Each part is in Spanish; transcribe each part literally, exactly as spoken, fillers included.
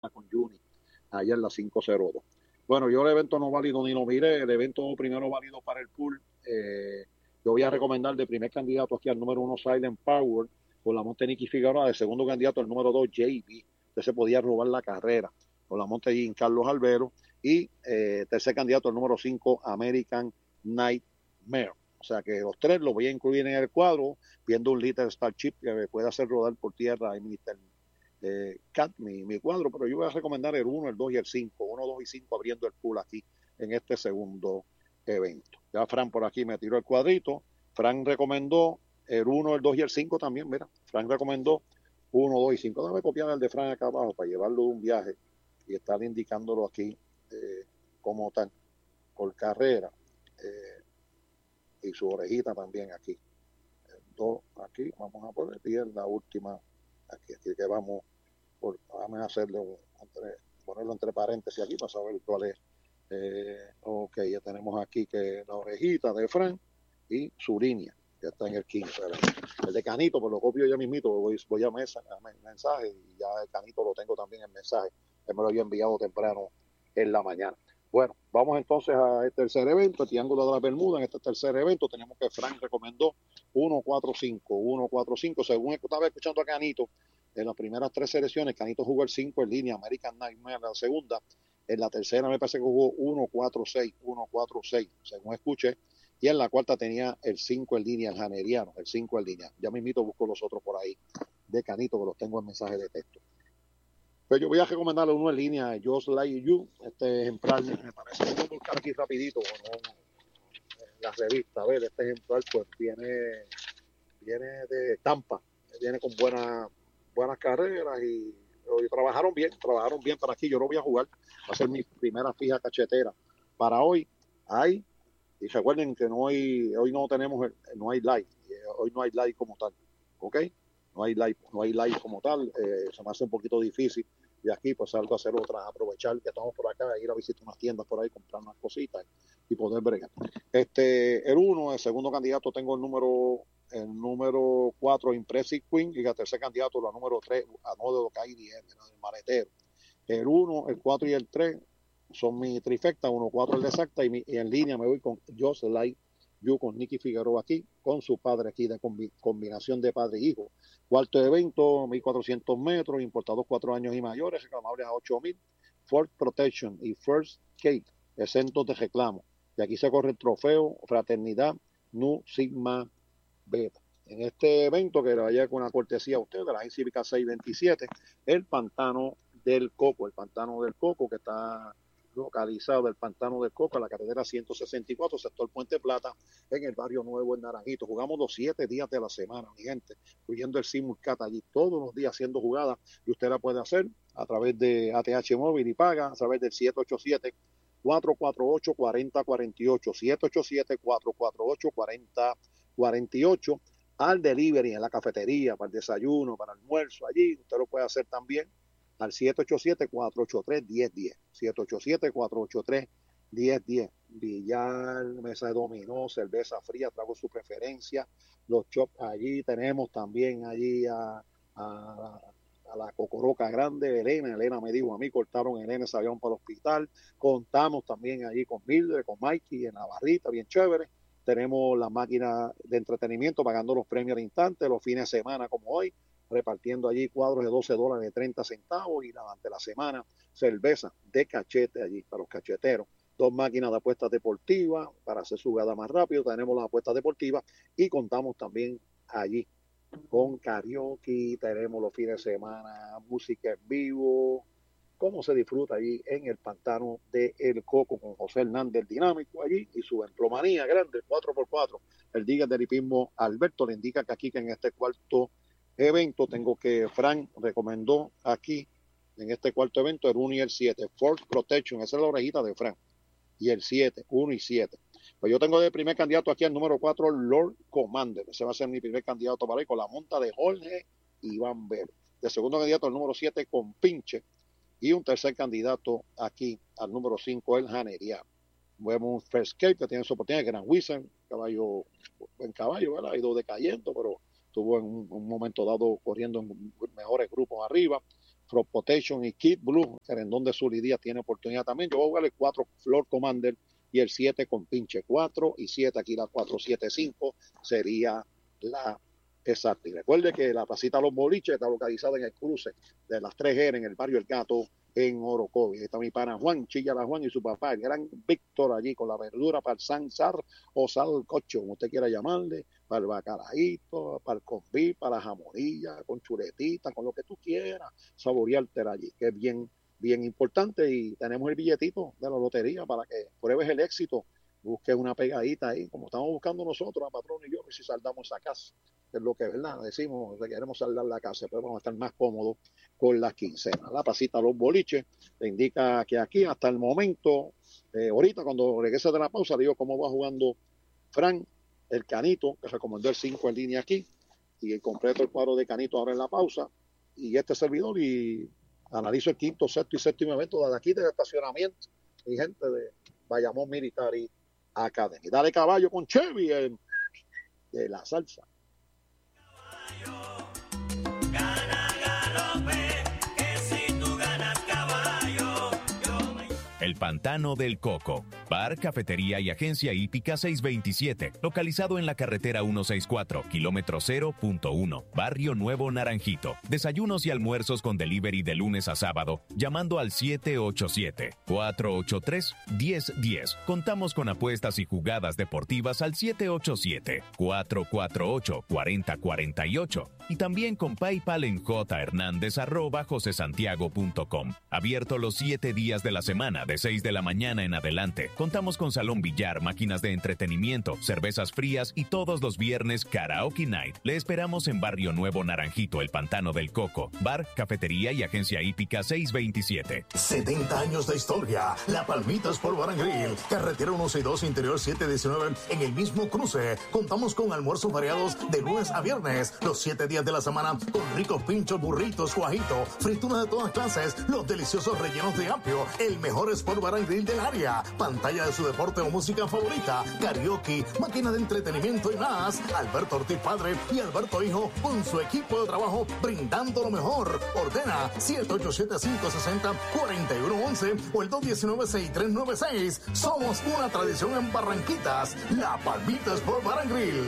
con Juni, allá en la quinientos dos. Bueno, yo el evento no válido ni lo miré, el evento primero válido para el pool. Eh, yo voy a recomendar de primer candidato aquí al número uno Silent Power, con la monte Nicky Figueroa, de segundo candidato el número dos J B, que se podía robar la carrera, con la monte Jean Carlos Albero, y eh, tercer candidato el número cinco American Nightmare. O sea que los tres los voy a incluir en el cuadro, viendo un Little Star Chip que me puede hacer rodar por tierra y mister Eh, Cat, mi, mi cuadro, pero yo voy a recomendar el uno, el dos y el cinco, uno, dos y cinco abriendo el pool aquí en este segundo evento. Ya Fran por aquí me tiró el cuadrito. Fran recomendó el uno, el dos y el cinco también, mira. Fran recomendó uno, dos y cinco. Déjame copiar el de Fran acá abajo para llevarlo de un viaje y estar indicándolo aquí eh, como tal, por carrera. Eh, y su orejita también aquí. Dos aquí, vamos a poner bien la última aquí, aquí que vamos por, vamos a hacerlo entre, ponerlo entre paréntesis aquí para saber cuál es. Eh, ok, ya tenemos aquí que la orejita de Fran y su línea, ya está en el quince. El de Canito, pues lo copio ya mismito, voy, voy a, mesa, a mensaje y ya el Canito lo tengo también en mensaje, él me lo había enviado temprano en la mañana. Bueno, vamos entonces a este tercer evento, el Triángulo de la Bermuda. En este tercer evento tenemos que Frank recomendó uno cuatro cinco, uno cuatro cinco, según estaba escuchando a Canito, en las primeras tres selecciones, Canito jugó el cinco en línea, American Nightmare en la segunda, en la tercera me parece que jugó uno cuatro seis, uno cuatro seis, según escuché, y en la cuarta tenía el cinco en línea, el janeriano, el cinco en línea. Ya mismito busco los otros por ahí de Canito, que los tengo en mensaje de texto. Pues yo voy a recomendarle uno en línea, Just Like You, este ejemplar, me parece que voy a buscar aquí rapidito, ¿no? En la revista, a ver, este ejemplar pues viene, viene de Tampa, viene con buena, buenas carreras y, y trabajaron bien, trabajaron bien para aquí. Yo no voy a jugar, va a ser mi primera fija cachetera para hoy. Hay, y recuerden que no hay, hoy no tenemos, no hay live, hoy no hay live como tal, ¿ok? No hay live, no hay live como tal, eh, se me hace un poquito difícil. Y aquí pues salgo a hacer otras, aprovechar que estamos por acá, ir a visitar unas tiendas por ahí, comprar unas cositas y poder bregar. Este, el uno, el segundo candidato tengo el número el número cuatro, Impressive Queen, y el tercer candidato, la número tres, a no de lo que hay, el maletero. El uno, el cuatro y el tres son mi trifecta, uno, cuatro el de exacta, y, mi, y en línea me voy con Just Like You, con Nicky Figueroa aquí, con su padre aquí, de combi, combinación de padre e hijo. Cuarto evento, mil cuatrocientos metros, importados cuatro años y mayores, reclamables a ocho mil, Ford Protection y First Gate, exentos de reclamo. Y aquí se corre el trofeo Fraternidad Nu Sigma Beta. En este evento, que vaya con una cortesía a usted de la Agencia Cívica seiscientos veintisiete, el Pantano del Coco, el Pantano del Coco, que está localizado el Pantano del Coco, en la carretera ciento sesenta y cuatro, sector Puente Plata, en el barrio Nuevo, en Naranjito. Jugamos los siete días de la semana, mi gente, incluyendo el Simulcat allí, todos los días haciendo jugadas, y usted la puede hacer a través de A T H Móvil y paga a través del siete ocho siete, cuatro cuatro ocho, cuatro cero cuatro ocho, siete ocho siete, cuatro cuatro ocho, cuatro cero cuarenta y ocho, al delivery en la cafetería, para el desayuno, para el almuerzo, allí usted lo puede hacer también al siete ocho siete, cuatro ocho tres, uno cero uno cero, siete ocho siete, cuatro ocho tres, uno cero uno cero. Billar, mesa de dominó, cerveza fría, trago su preferencia, los chops allí, tenemos también allí a, a, a la Cocoroca Grande, Elena, Elena me dijo a mí, cortaron Elena, salieron para el hospital, contamos también allí con Mildred, con Mikey en la barrita, bien chévere. Tenemos la máquina de entretenimiento pagando los premios al instante, los fines de semana como hoy, repartiendo allí cuadros de doce dólares de treinta centavos y durante la semana cerveza de cachete allí para los cacheteros. Dos máquinas de apuestas deportivas para hacer su jugada más rápido. Tenemos las apuestas deportivas y contamos también allí con karaoke. Tenemos los fines de semana música en vivo. Cómo se disfruta allí en el pantano de El Coco con José Hernández dinámico allí y su emplomanía grande, cuatro por cuatro. El Diga del Hipismo Alberto le indica que aquí que en este cuarto evento tengo que Frank recomendó aquí en este cuarto evento el uno y el siete, Ford Protection, esa es la orejita de Frank, y el siete, uno y siete. Pues yo tengo de primer candidato aquí el número cuatro, Lord Commander, ese va a ser mi primer candidato para ir con la monta de Jorge Iván Vélez. De segundo candidato el número siete con Pinche, y un tercer candidato aquí al número cinco, el Janeriano. Vemos un First Cape que tiene su oportunidad, Gran Wizard, caballo, buen caballo, ¿verdad? Ha ido decayendo, pero estuvo en un, un momento dado corriendo en mejores grupos arriba. Crop Protection y Kid Blue, en donde Zully Díaz tiene oportunidad también. Yo voy a jugar el cuatro Floor Commander y el siete con pinche cuatro y siete, aquí la cuatro siete cinco sería la exacta. Y recuerde que la placita Los Boliches está localizada en el cruce de las tres G en el barrio El Gato en Orocovi. Ahí está mi pana Juan, Chilla la Juan y su papá, el gran Víctor allí con la verdura para el Sansar o salcocho, como usted quiera llamarle, para el bacalaíto, para el conví, para la jamonilla, con chuletita, con lo que tú quieras, saborearte allí, que es bien bien importante, y tenemos el billetito de la lotería para que pruebes el éxito, busques una pegadita ahí, como estamos buscando nosotros, a Patrón y yo, y si saldamos esa casa, que es lo que, ¿verdad? Decimos que queremos saldar la casa, pero vamos a estar más cómodos con las quincenas. La pasita Los Boliches te indica que aquí hasta el momento, eh, ahorita cuando regrese de la pausa, digo cómo va jugando Fran, el Canito, que recomendó el cinco en línea aquí, y el completo el cuadro de Canito ahora en la pausa, y este servidor, y analizo el quinto, sexto y séptimo evento de aquí del estacionamiento y gente de Bayamón Military Academy. Dale caballo con Chevy en, de la salsa. El Pantano del Coco, bar, cafetería y agencia hípica seiscientos veintisiete, localizado en la carretera ciento sesenta y cuatro, kilómetro cero punto uno, Barrio Nuevo Naranjito. Desayunos y almuerzos con delivery de lunes a sábado, llamando al siete ocho siete, cuatro ocho tres, uno cero uno cero. Contamos con apuestas y jugadas deportivas al siete ocho siete, cuatro cuatro ocho, cuatro cero cuatro ocho y también con PayPal en jhernandez arroba josesantiago punto com. Abierto los siete días de la semana, de seis de la mañana en adelante. Contamos con salón billar, máquinas de entretenimiento, cervezas frías y todos los viernes Karaoke Night. Le esperamos en Barrio Nuevo Naranjito, El Pantano del Coco, bar, cafetería y agencia hípica seiscientos veintisiete. setenta años de historia. La Palmitas por Bar and Grill. Carretera ciento sesenta y dos, Interior setecientos diecinueve, en el mismo cruce. Contamos con almuerzos variados de lunes a viernes, los siete días de la semana, con ricos pinchos, burritos, cuajito, frituras de todas clases, los deliciosos rellenos de apio, el mejor Sport Bar and Grill del área, pantalla de su deporte o música favorita, karaoke, máquina de entretenimiento y más. Alberto Ortiz Padre y Alberto Hijo con su equipo de trabajo brindando lo mejor. Ordena siete ocho siete, cinco seis cero, cuatro uno uno uno o el dos uno nueve, seis tres nueve seis. Somos una tradición en Barranquitas, La Palmita Sport Bar and Grill.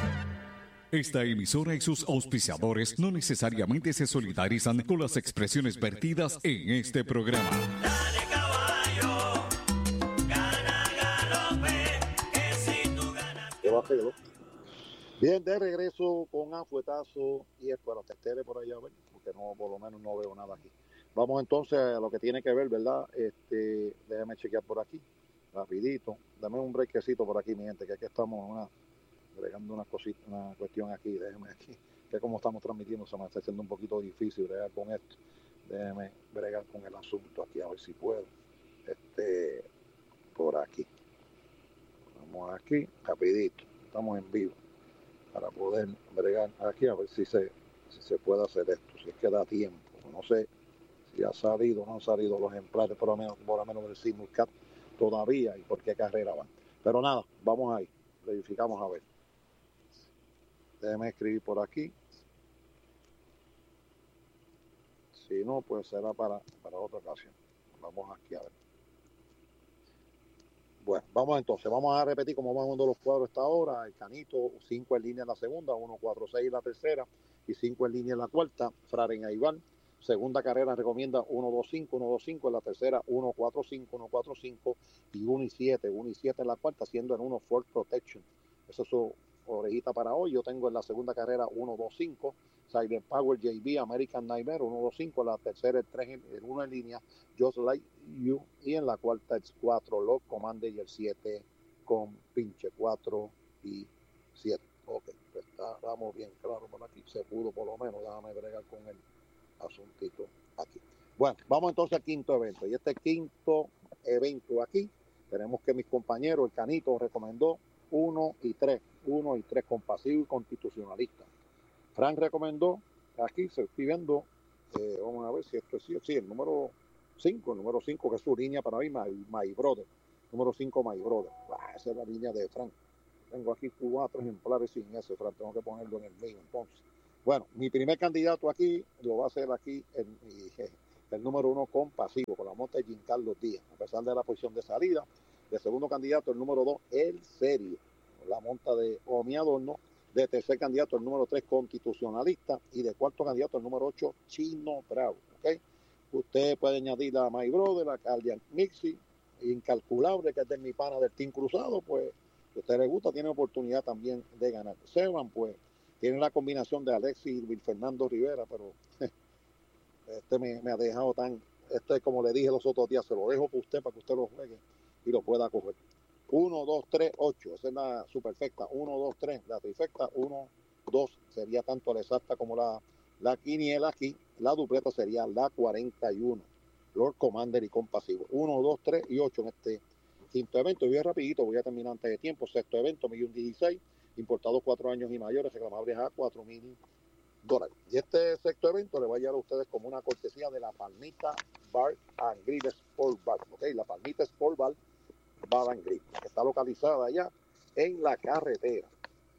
Esta emisora y sus auspiciadores no necesariamente se solidarizan con las expresiones vertidas en este programa. Dale caballo, gana galope, que si tú ganas... ¿Qué va a hacer, no? Bien, de regreso con afuetazo y espero que esté por allá, ¿ver? Porque no, por lo menos no veo nada aquí. Vamos entonces a lo que tiene que ver, ¿verdad? Este, déjame chequear por aquí, rapidito. Dame un brequecito por aquí, mi gente, que aquí estamos una... bregando una cosita, una cuestión aquí, déjeme aquí, que como estamos transmitiendo se me está haciendo un poquito difícil bregar con esto, déjeme bregar con el asunto aquí, a ver si puedo, este, por aquí, vamos aquí, rapidito, estamos en vivo, para poder bregar aquí, a ver si se, si se puede hacer esto, si es que da tiempo, no sé si ha salido o no han salido los ejemplares, por lo menos, por lo menos del Simulcat todavía, y por qué carrera van, pero nada, vamos ahí, verificamos a ver. Déjeme escribir por aquí. Si no, pues será para, para otra ocasión. Vamos aquí a ver. Bueno, vamos entonces. Vamos a repetir cómo van jugando los cuadros esta hora. El Canito, cinco en línea en la segunda, uno cuatro seis en la tercera y cinco en línea en la cuarta. Fraren Aiván. Segunda carrera recomienda uno dos cinco, uno dos cinco en la tercera, uno cuatro cinco, uno cuatro cinco y uno y siete, uno y siete en la cuarta, siendo en uno Ford Protection. Eso es su orejita para hoy. Yo tengo en la segunda carrera uno dos cinco, Silent Power, J B, American Nightmare, uno dos cinco, en la tercera el tres, el uno en línea, Just Like You, y en la cuarta el cuatro, Love Commander, y el siete con pinche cuatro y siete. Ok, pues está, vamos bien claro por aquí, se pudo por lo menos, déjame bregar con el asuntito aquí. Bueno, vamos entonces al quinto evento, y este quinto evento aquí, tenemos que mis compañeros, el Canito recomendó uno y tres, uno y tres, compasivo y constitucionalista. Frank recomendó, aquí se estoy viendo, eh, vamos a ver si esto es sí, sí, el número cinco, el número cinco, que es su línea para mí, My, My Brother, número cinco, My Brother. Ah, esa es la línea de Frank. Tengo aquí cuatro ejemplares sin ese, Frank, tengo que ponerlo en el mío, entonces. Bueno, mi primer candidato aquí lo va a hacer aquí el, el número uno compasivo, con la monta de Giancarlo Díaz, a pesar de la posición de salida. De segundo candidato, el número dos, el serio, la monta de Omi Adorno. De tercer candidato, el número tres, constitucionalista. Y de cuarto candidato, el número ocho, Chino Bravo. ¿Okay? Usted puede añadir a My Brother, a Cardian Mixi, incalculable, que es de mi pana del Team Cruzado, pues, si a usted le gusta, tiene oportunidad también de ganar. Seban, pues, tiene la combinación de Alexis y Luis Fernando Rivera, pero este me, me ha dejado tan, este como le dije los otros días, se lo dejo para usted, para que usted lo juegue y lo pueda coger. uno, dos, tres, ocho, esa es la superfecta. uno, dos, tres, la trifecta. uno, dos, sería tanto la exacta como la, la quiniela aquí. La dupleta sería la cuarenta y uno. Lord Commander y compasivo. uno, dos, tres y ocho en este quinto evento. Voy a rapidito, voy a terminar antes de tiempo. Sexto evento, millón dieciséis. Importados cuatro años y mayores, reclamables a cuatro mil dólares. Y este sexto evento le va a llegar a ustedes como una cortesía de la Palmita Bar and Grill Sport Bar. ¿Ok? La Palmita Sport Bar Bar and Grill, que está localizada allá en la carretera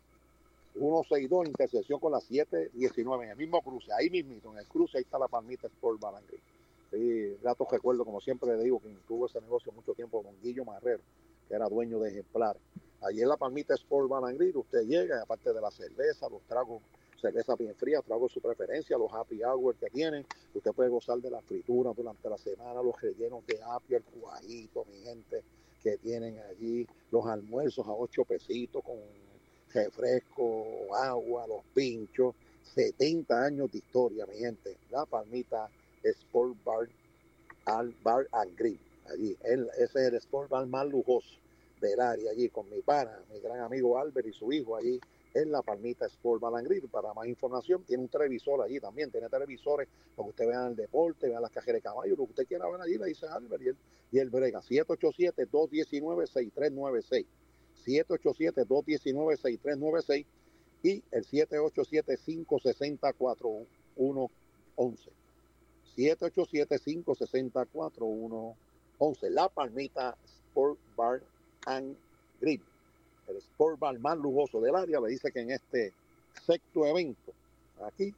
ciento sesenta y dos, intersección con la siete diecinueve, en el mismo cruce, ahí mismito, en el cruce, ahí está la Palmita Sport Bar and Grill. Sí, gatos recuerdo, como siempre le digo, que tuvo ese negocio mucho tiempo con Guillo Marrero, que era dueño de ejemplares. Allí en la Palmita Sport Bar and Grill, usted llega, y aparte de la cerveza, los tragos, cerveza bien fría, tragos de su preferencia, los happy hour que tienen, usted puede gozar de las frituras durante la semana, los rellenos de apio, el cuajito, mi gente, que tienen allí, los almuerzos a ocho pesitos con refresco, agua, los pinchos, setenta años de historia, mi gente. La Palmita Sport Bar, al Bar and Grill, allí, él, ese es el Sport Bar más lujoso del área, allí con mi pana, mi gran amigo Albert y su hijo allí en la Palmita Sport Bar and Grill. Para más información, tiene un televisor allí también, tiene televisores para que usted vea el deporte, vea las cajeras de caballo, lo que usted quiera ver allí, le dice Albert y él, y él brega. Siete ocho siete, dos uno nueve, seis tres nueve seis, siete ocho siete, dos uno nueve, seis tres nueve seis y el siete ocho siete, cinco seis cero, cuatro uno uno uno, siete ocho siete, cinco seis cero, cuatro uno uno uno. La Palmita Sport Bar and Grill, el Sport Bar más lujoso del área. Le dice que en este sexto evento, aquí,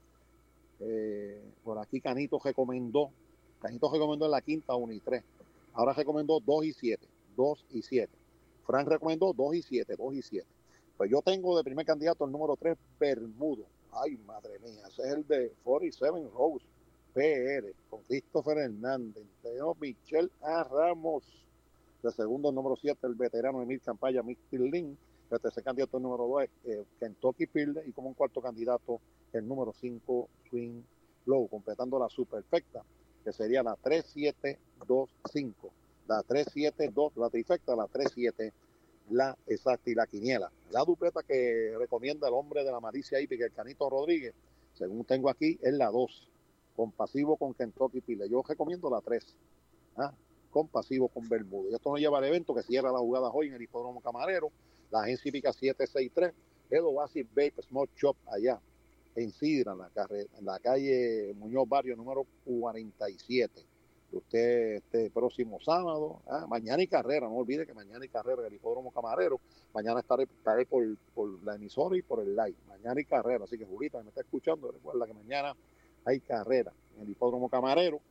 eh, por aquí Canito recomendó, Canito recomendó en la quinta uno y tres, ahora recomendó dos y siete, dos y siete. Frank recomendó dos y siete, dos y siete. Pues yo tengo de primer candidato el número tres, Bermudo. Ay, madre mía, ese es el de cuarenta y siete Rose P R, con Christopher Hernández, tenemos Michelle A. Ramos. De segundo, el número siete, el veterano Emil Campaya, Mister Lin. De tercer candidato, el número dos, eh, Kentucky Pilde. Y como un cuarto candidato, el número cinco, Swing Low, completando la superfecta, que sería la tres siete dos cinco. La tres siete dos, la trifecta, la tres siete, la exacta y la quiniela. La dupleta que recomienda el hombre de la malicia hípica, el Canito Rodríguez, según tengo aquí, es la dos. Compasivo con Kentucky Pilde. Yo recomiendo la tres. ¿Ah? Compasivo con Bermudo. Y esto nos lleva al evento que cierra las jugadas hoy en el Hipódromo Camarero, la agencia hípica siete sesenta y tres, el Oasis Vape Small Shop allá en Sidra, en la, carre, en la calle Muñoz Barrio número cuarenta y siete. Usted este próximo sábado, ¿ah? Mañana y carrera, no olvide que mañana y carrera en el Hipódromo Camarero, mañana estaré, estaré por, por la emisora y por el live, mañana y carrera, así que Julita, me está escuchando, recuerda que mañana hay carrera en el Hipódromo Camarero.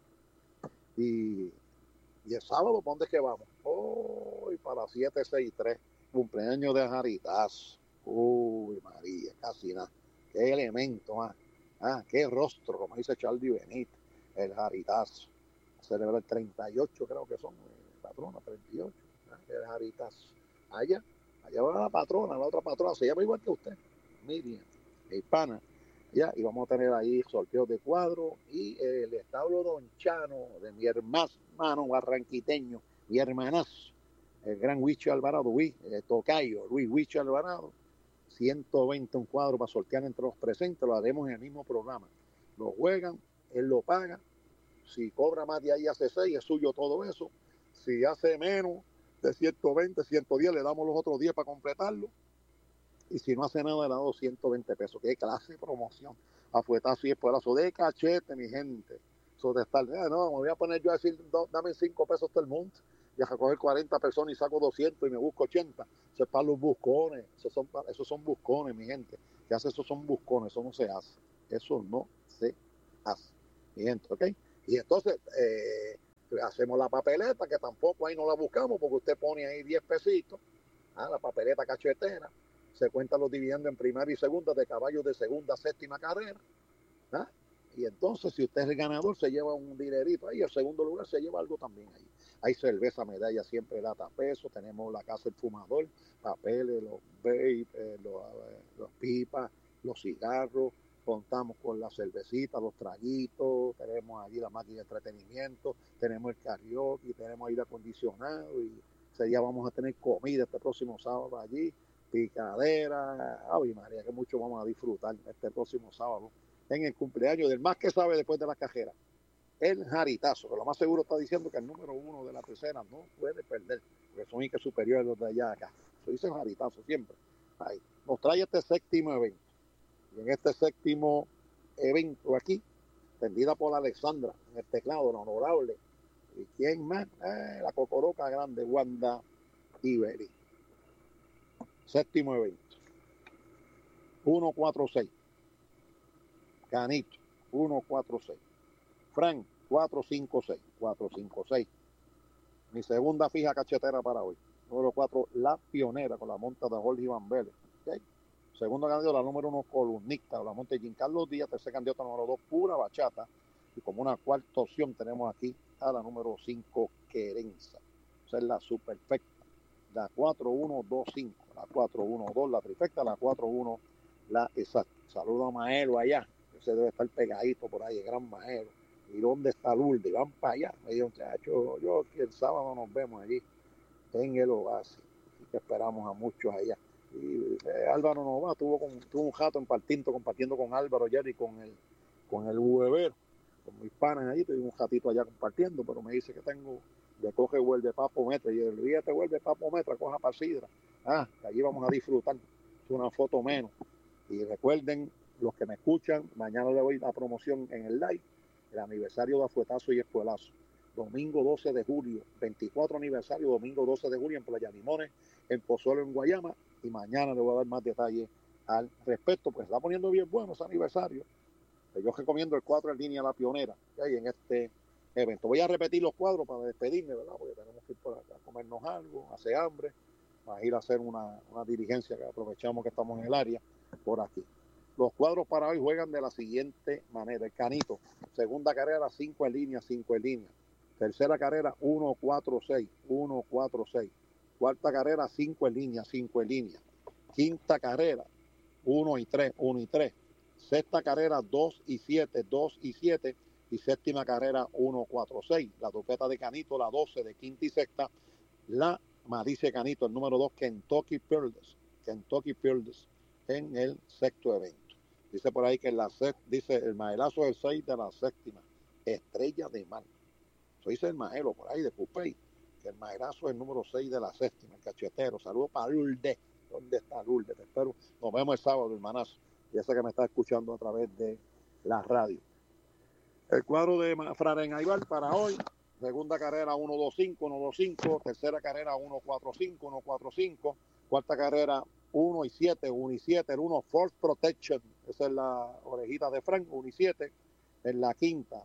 Y Y el sábado, ¿para dónde es que vamos? Hoy oh, para siete seis tres, cumpleaños de Jaritazo. Uy, María, casi nada. Qué elemento, ah. Ah, qué rostro, como dice Charlie Benítez, el Jaritazo. Celebra el treinta y ocho, creo que son, eh, patrona, treinta y ocho, ah, el Jaritazo. Allá, allá va la patrona, la otra patrona, se llama igual que usted, Miriam, hispana. Ya, y vamos a tener ahí sorteos de cuadro y el establo Don Chano de mi hermano barranquiteño, mi hermanazo, el gran Huicho Alvarado, Luis, eh, tocayo, Luis Huicho Alvarado, ciento veinte un cuadro para sortear entre los presentes, lo haremos en el mismo programa. Lo juegan, él lo paga, si cobra más de ahí hace seis, es suyo todo eso, si hace menos de ciento veinte, ciento diez, le damos los otros diez para completarlo. Y si no hace nada, le da doscientos veinte pesos. Qué clase de promoción. Afuetazo y esperazo de cachete, mi gente. Eso de estar, eh, no, me voy a poner yo a decir, do, dame cinco pesos todo el mundo. y a recoger cuarenta personas y saco doscientos y me busco ochenta. Eso es para los buscones, esos son, para, esos son buscones, mi gente. ¿Qué hace? Esos son buscones, eso no se hace. Eso no se hace, mi gente, ¿ok? Y entonces eh, hacemos la papeleta, que tampoco ahí no la buscamos, porque usted pone ahí diez pesitos, ah, la papeleta cachetera, se cuentan los dividendos en primera y segunda de caballos de segunda, séptima carrera, ¿ah? Y entonces, si usted es el ganador, se lleva un dinerito ahí. El segundo lugar se lleva algo también ahí. Hay cerveza, medalla, siempre lata peso. Tenemos la casa del fumador, papeles, los vape, eh, los, eh, los pipas, los cigarros. Contamos con la cervecita, los traguitos. Tenemos allí la máquina de entretenimiento. Tenemos el karaoke, tenemos aire acondicionado. Y ese día vamos a tener comida este próximo sábado allí. Picadera. Ay, María, que mucho vamos a disfrutar este próximo sábado en el cumpleaños del más que sabe después de la cajera, el Jaritazo, que lo más seguro está diciendo que el número uno de la tercera no puede perder, porque son que superiores los de allá acá. Eso dice el Jaritazo siempre. Ahí. Nos trae este séptimo evento. Y en este séptimo evento aquí, tendida por Alexandra, en el teclado, la honorable. ¿Y quién más? Eh, la Cocoroca Grande, Wanda Iberi. Séptimo evento. uno cuatro seis. Canito, uno cuatro seis. Frank, cuatro cinco seis. cuatro cinco seis. Mi segunda fija cachetera para hoy. Número cuatro, La Pionera, con la monta de Jorge Iván Vélez. ¿Okay? Segundo candidato, la número uno, Columnista, la monta de Giancarlo Díaz. Tercer candidato, número dos, Pura Bachata. Y como una cuarta opción tenemos aquí a la número cinco, Querenza. Esa es la superfecta. La cuatro uno dos cinco. La cuatro uno dos, la trifecta. La cuatro uno, la exacta. Saludo a Maelo allá. Ese debe estar pegadito por ahí, el gran Maelo. ¿Y dónde está Lourdes? Van para allá. Me dijo, muchacho, yo que el sábado nos vemos allí en el Oasis. Así que esperamos a muchos allá. Y eh, Álvaro Nova tuvo, con, tuvo un jato en Partinto compartiendo con Álvaro ayer y con el, con el Weber, con mis panas allí. Tuve un jatito allá compartiendo, pero me dice que tengo, le coge vuelve Papo Metra. Y el día te vuelve Papo Metra, coja para Sidra. Ah, que allí vamos a disfrutar. Es una foto menos. Y recuerden, los que me escuchan, mañana le doy la promoción en el live, el aniversario de Afuetazo y Espuelazo, domingo doce de julio, veinticuatro aniversario, domingo doce de julio en Playa Limones, en Pozuelo, en Guayama, y mañana le voy a dar más detalles al respecto, pues se está poniendo bien bueno ese aniversario. Yo recomiendo el cuatro en línea La Pionera, que hay en este evento. Voy a repetir los cuadros para despedirme, ¿verdad? Porque tenemos que ir por acá a comernos algo, hace hambre, para ir a hacer una, una diligencia que aprovechamos que estamos en el área, por aquí. Los cuadros para hoy juegan de la siguiente manera. El Canito, segunda carrera, cinco en línea, cinco en línea. Tercera carrera, uno cuatro seis, uno cuatro seis. Cuarta carrera, cinco en línea, cinco en línea. Quinta carrera, uno y tres, uno y tres. Sexta carrera, dos y siete, dos y siete. Y séptima carrera, uno cuatro seis. La dupeta de Canito, la doce de quinta y sexta. La Malice Canito, el número dos, Kentucky Pearls. Kentucky Pearls en el sexto evento. Dice por ahí que la set, dice el maelazo es el seis de la séptima, Estrella de Mar. Eso dice el maelo por ahí de Cupey, que el maelazo es el número seis de la séptima, el cachetero. Saludos para Lourdes. ¿Dónde está Lourdes? Te espero. Nos vemos el sábado, hermanazo. Y ese que me está escuchando a través de la radio. El cuadro de Fraren Aibar para hoy. Segunda carrera uno dos cinco, uno dos cinco. Tercera carrera uno cuatro cinco, uno cuatro cinco. Cuarta carrera uno y siete, uno y siete. El uno Force Protection. Esa es la orejita de Frank, uno y siete. En la quinta,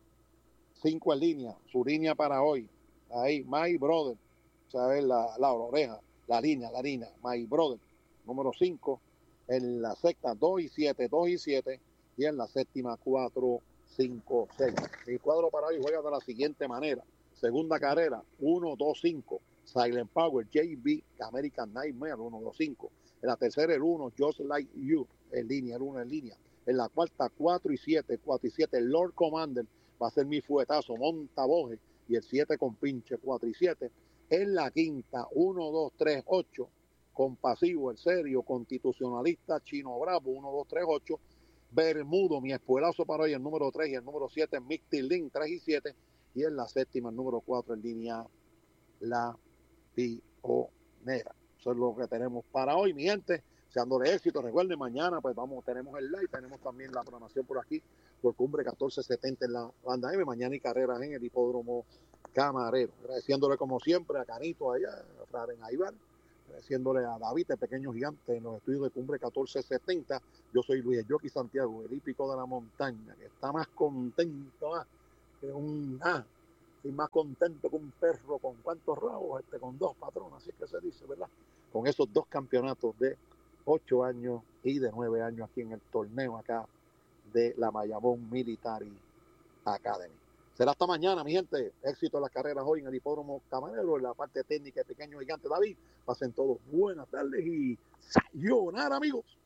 cinco en línea. Su línea para hoy. Ahí, My Brother. ¿Sabes? La, la oreja, la línea, la línea. My Brother. Número cinco. En la sexta, dos y siete, dos y siete. Y en la séptima, cuatro, cinco, seis. El cuadro para hoy juega de la siguiente manera. Segunda carrera, uno dos cinco. Silent Power, J B, American Nightmare, uno dos cinco. En la tercera, el uno, Just Like You, en línea, el uno en línea. En la cuarta, cuatro y siete, cuatro y siete, Lord Commander, va a ser mi fuetazo, Montaboje, y el siete con pinche, cuatro y siete. En la quinta, uno dos tres ocho, Compasivo, el serio, Constitucionalista, Chino Bravo, uno dos tres ocho. Bermudo, mi espuelazo para hoy, el número tres, y el número siete, Mixty Link, tres y siete. Y en la séptima, el número cuatro en línea, La Pionera. Eso es lo que tenemos para hoy, mi gente. Seándole éxito, recuerden, mañana pues vamos, tenemos el live, tenemos también la programación por aquí, por Cumbre catorce setenta en la banda M, mañana y carreras en el hipódromo Camarero. Agradeciéndole como siempre a Canito allá, a Fraren Aibar, agradeciéndole a David, el pequeño gigante, en los estudios de Cumbre catorce setenta. Yo soy Luis Yoki Santiago, el hípico de la montaña, que está más contento ah, que un... Ah, estoy más contento que un perro con cuántos rabos, este, con dos patrones, así que se dice, ¿verdad? Con esos dos campeonatos de ocho años y de nueve años aquí en el torneo acá de la Bayamón Military Academy. Será hasta mañana, mi gente. Éxito en las carreras hoy en el Hipódromo Camarero, en la parte técnica de Pequeño Gigante. David, pasen todos buenas tardes y sayonara, amigos.